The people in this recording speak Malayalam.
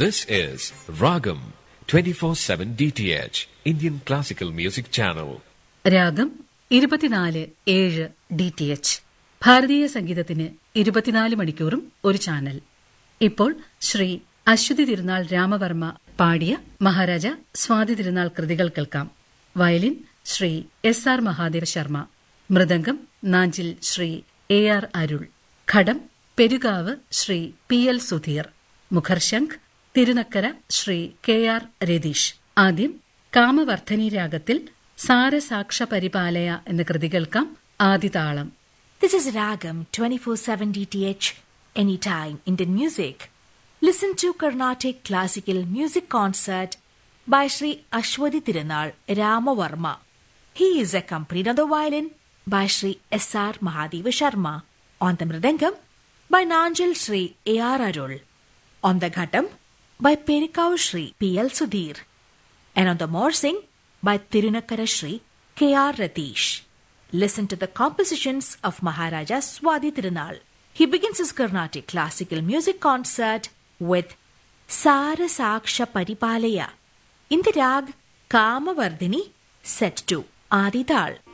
This is Ragam 24/7 DTH Indian Classical Music Channel. രാഗം 24/7 DTH ഭാരതീയ സംഗീതത്തിന് 24 മണിക്കൂറും ഒരു ചാനൽ. ഇപ്പോൾ ശ്രീ അശ്വതി തിരുനാൾ രാമവർമ്മ പാടിയ മഹാരാജ സ്വാതി തിരുനാൾ കൃതികൾ കേൾക്കാം. Violin Shri SR Mahadeva Sharma, mridangam Nanjil Shri AR അരുൾ, ഘടം പെരുകാവ് ശ്രീ PL സുധീർ, മുഖർശംഖ് തിരുനക്കര ശ്രീ KR രതീഷ്. ആദ്യം കാമവർദ്ധനി രാഗത്തിൽ സാരസാക്ഷ പരിപാലയ എന്ന കൃതി കേൾക്കാം. ആദിതാളം. This is Ragam 24/7 DTH, anytime Indian music. Listen to Carnatic Classical Music Concert by Sri Ashwati Tirunal Ramavarma. He is accompanied on the violin by Sri SR Mahadeva Sharma, on the mridangam by Nanjil Sri AR Arul, on the ghatam by Perikav Sri PL Sudhir, and on the morsing by Tirunakkara Sri KR Ratish. Listen to the compositions of Maharaja Swati Tirunal. He begins his Carnatic classical music concert with Sarasaksha Paripalaya in the rag Kamavardhini, set to Adi Tal.